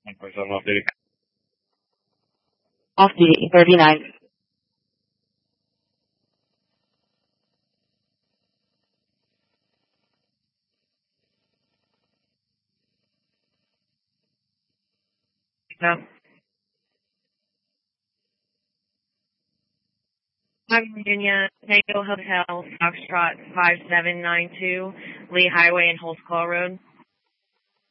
Off duty, 39. No. I'm Virginia, Tango Hotel, Foxtrot 5792, Lee Highway and Holsclaw Road.